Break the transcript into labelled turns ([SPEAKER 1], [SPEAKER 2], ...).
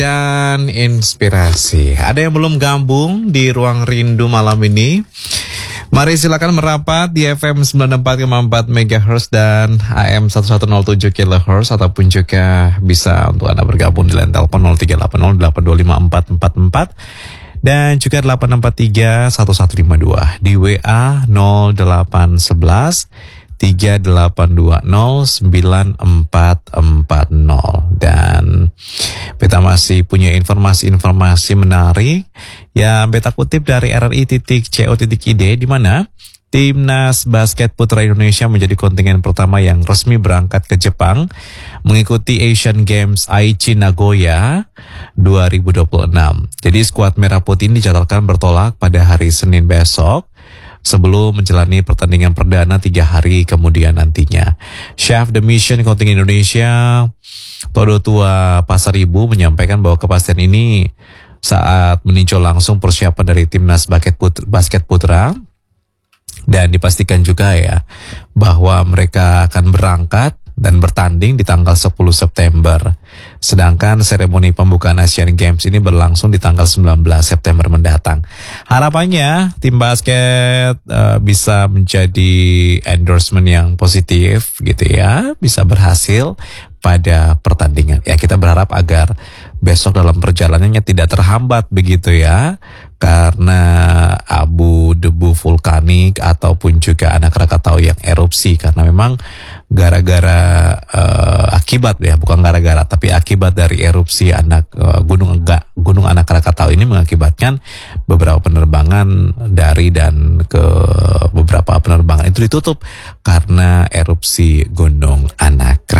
[SPEAKER 1] dan inspirasi. Ada yang belum gabung di Ruang Rindu malam ini? Mari silakan merapat di FM 94,4 MHz dan AM 1107 kHz ataupun juga bisa untuk Anda bergabung di line telepon 0380825444 dan juga 8631152 di WA 0811 382094440. Dan beta masih punya informasi-informasi menarik yang beta kutip dari RRI.co.id, di mana Timnas Basket Putra Indonesia menjadi kontingen pertama yang resmi berangkat ke Jepang mengikuti Asian Games Aichi Nagoya 2026. Jadi skuad Merah Putih ini dijadwalkan bertolak pada hari Senin besok sebelum menjalani pertandingan perdana 3 hari kemudian nantinya. Chef the Mission kontingen Indonesia Todo Tua Pasaribu menyampaikan bahwa kepastian ini saat meninjau langsung persiapan dari Timnas Basket Putra, dan dipastikan juga ya bahwa mereka akan berangkat dan bertanding di tanggal 10 September. Sedangkan seremoni pembukaan Asian Games ini berlangsung di tanggal 19 September mendatang. Harapannya tim basket bisa menjadi endorsement yang positif gitu ya, bisa berhasil pada pertandingan. Ya, kita berharap agar besok dalam perjalanannya tidak terhambat begitu ya, karena abu debu vulkanik ataupun juga anak Krakatau yang erupsi, karena memang gara-gara akibat ya, bukan gara-gara tapi akibat dari erupsi gunung anak Krakatau ini mengakibatkan beberapa penerbangan dari dan ke beberapa penerbangan itu ditutup karena erupsi gunung anak Krakatau.